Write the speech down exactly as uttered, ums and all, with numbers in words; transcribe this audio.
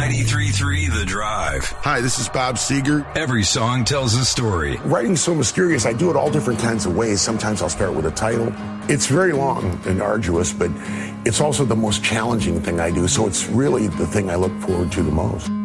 ninety-three point three The Drive. Hi, this is Bob Seger. Every song tells a story. Writing's so mysterious. I do it all different kinds of ways. Sometimes I'll start with a title. It's very long and arduous, but it's also the most challenging thing I do, so it's really the thing I look forward to the most.